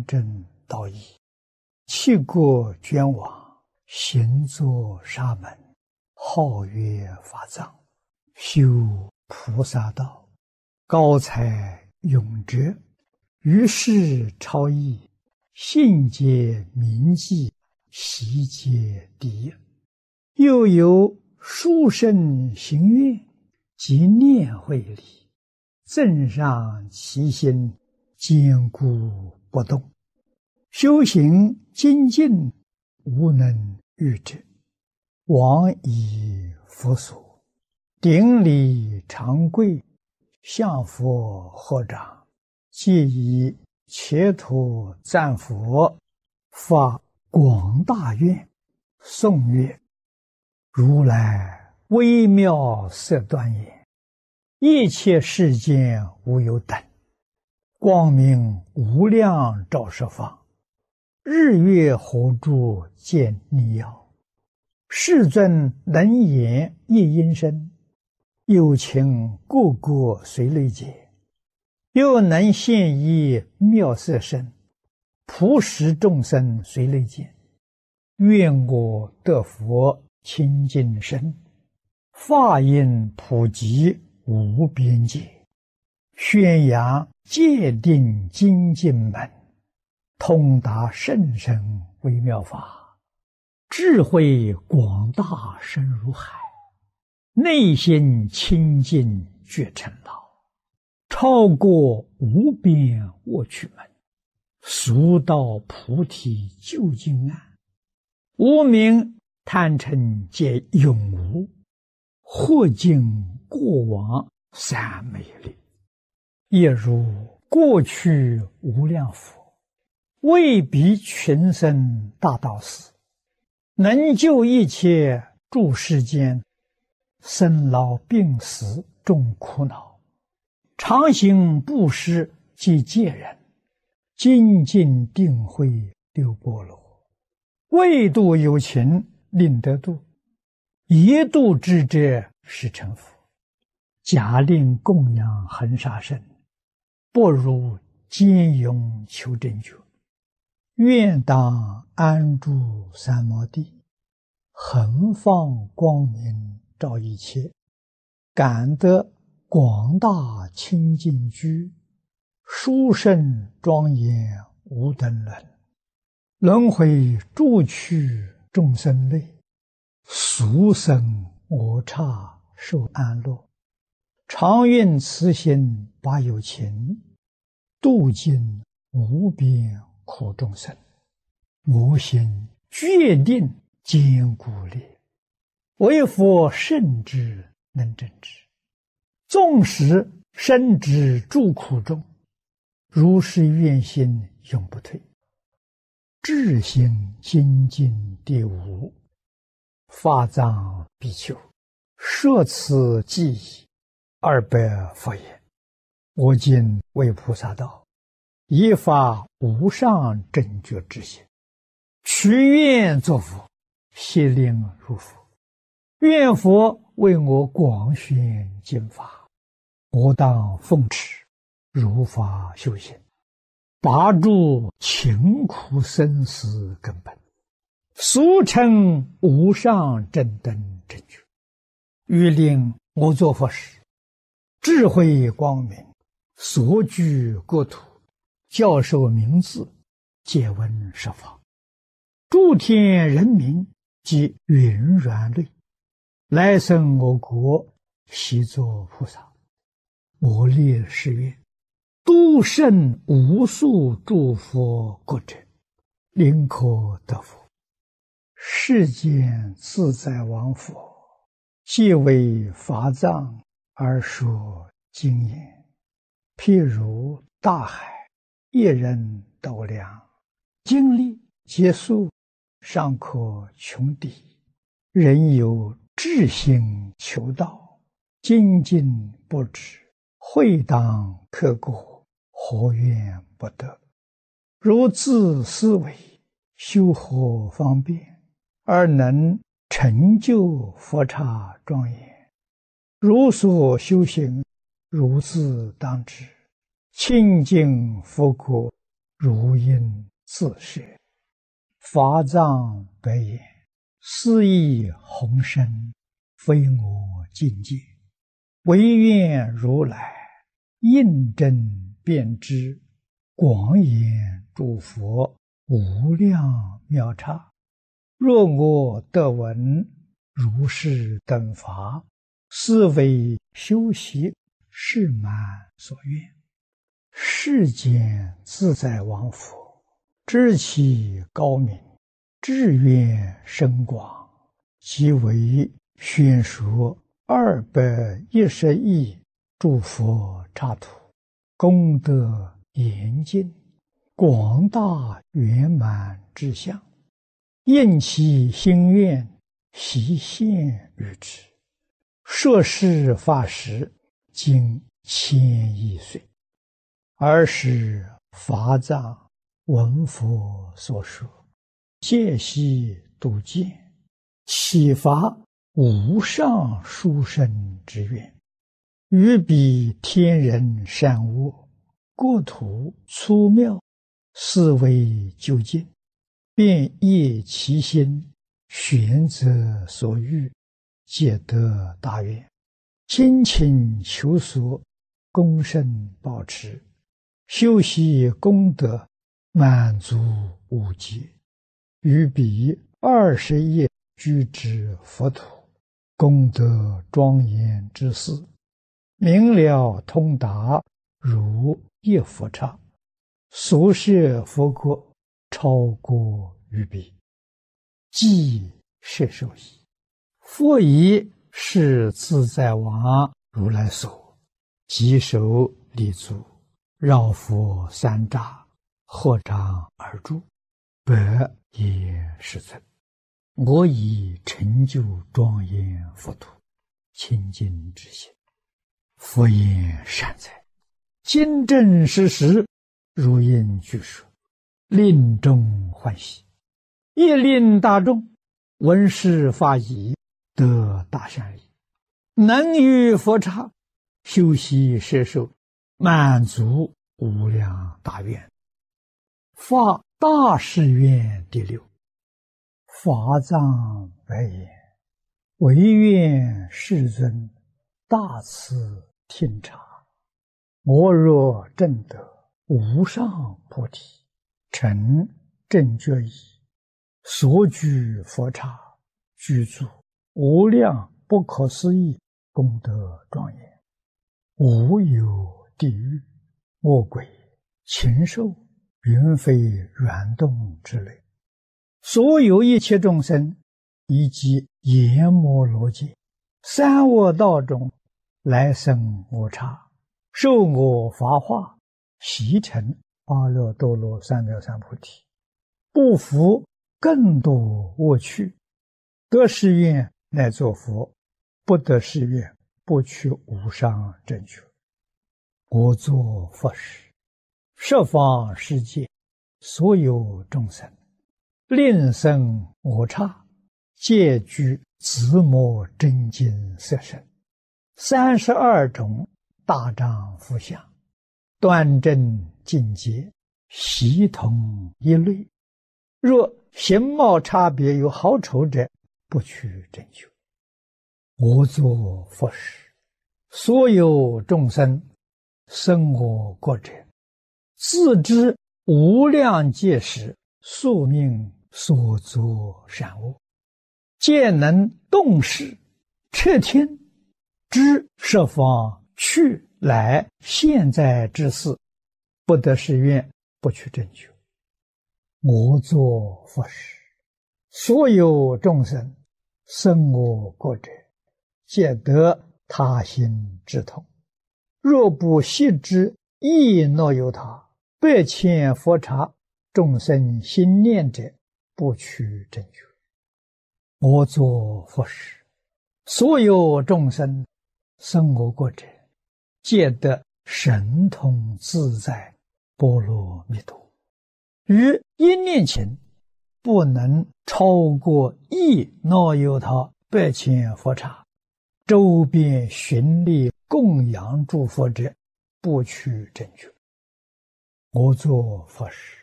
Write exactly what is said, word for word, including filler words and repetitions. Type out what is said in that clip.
认真道义，弃国捐往，行作沙门，号曰法藏，修菩萨道，高才永哲，于世超逸，信解铭记，习皆第一。又有殊胜行愿，即念会力，增上其心，坚固不动。修行精进，无能御之。往以佛所，顶礼长跪，向佛合掌，皆以切土赞佛，发广大愿，颂曰：如来微妙色端严，一切世间无有等，光明无量照十方，日月火柱见逆耀，世尊能言一音声，有情个个随类解，又能现一妙色身，普使众生随类见。愿我得佛清净身，法音普及无边界，宣扬戒定精进门，通达甚深微妙法，智慧广大深如海，内心清净觉成道，超过无边卧趣门，速到菩提究竟岸。无明贪嗔皆永无，或尽过往三昧力，也如过去无量佛，为彼群生大道士，能救一切诸世间，生老病死众苦恼，常行布施及戒人，精进定慧六波罗，为度有情令得度，一度之者是成佛。假令供养恒沙身，不如坚勇求真觉。愿当安住三摩地，恒放光明照一切，感得广大清净居，殊胜庄严无等伦。轮回诸趣众生类，俗生我刹受安乐。常愿慈心把有情，度尽无边苦众生。我心决定坚固力，为佛圣之能证之。纵使身之诸苦中，如是愿心永不退。智行精进第五，法藏比丘，摄此记忆二百佛言：我今为菩萨道，以发无上正觉之心，许愿作佛，悉令入佛。愿佛为我广宣经法，我当奉持，如法修行，拔除勤苦生死根本，俗称无上正等正觉。欲令我作佛时，智慧光明，所居国土，教授名字，皆闻十方。诸天人民及云软类，来生我国，悉作菩萨。我立誓愿，度胜无数诸佛国者，临可得佛。世间自在王佛，皆为法藏而说经言，譬如大海，一人斗量，经历结束，尚可穷底。人有志心求道，精进不止，会当刻过，何怨不得？如自思维，修何方便，而能成就佛刹庄严？如所修行，如自当知。清净佛国， 如应自摄。法藏白言：是以宏深，非我境界，唯愿如来印证遍知，广演诸佛无量妙刹。若我得闻如是等法，是为修习誓满所愿。世间自在王佛，知其高明，志愿深广，即为宣说二百一十亿诸佛刹土，功德严尽，广大圆满之相，应其心愿，悉现于之。说是法时，经千亿岁。尔时法藏闻佛所说，戒悉度见，启发无上殊胜之愿，于彼天人善恶，国土粗妙，思维究竟，便业其心，选择所欲，皆得大愿，精勤求索，恭慎保持，修习功德，满足无极，于彼二十亿居之佛土，功德庄严之事，明了通达，如一佛刹，所摄佛国，超过于彼，即摄受矣。佛以是自在王如来所，即手立足，绕佛三匝，合掌而住，百也世尊，我以成就庄严佛土，清净之心。佛言善哉，今正实实，如应具说，令众欢喜，亦令大众闻是法已，得大善利，能于佛刹修习摄受，满足无量大愿。发大誓愿第六。法藏白言：唯愿世尊大慈听察，我若证得无上菩提，成正觉已，所居佛刹，居住无量不可思议功德庄严，无有地狱、恶鬼、禽兽、云飞软动之类，所有一切众生，以及阎摩罗界、三恶道中来生我刹，受我法化，习成阿耨多罗三藐三菩提，不服更多恶趣，得誓愿乃作佛，不得誓愿不取无上正觉。我作佛时，十方世界所有众生，令生我刹，皆具自摩真经色身，三十二种大丈夫相，端正境界，悉同一类。若形貌差别有好丑者，不取正觉。我作佛时，所有众生生我国者，自知无量劫时宿命所作善恶，皆能动识彻听，知十方去来现在之事，不得誓愿，不取正觉。我作佛时，所有众生生我国者，皆得他心之痛。若不悉知亦若有他，百千佛刹众生心念者，不取正觉。我作佛时，所有众生生我国者，皆得神通自在波罗蜜多。于一念前，不能超过一若有他百千佛刹，周边寻历供养诸佛者，不取正觉。我作佛时，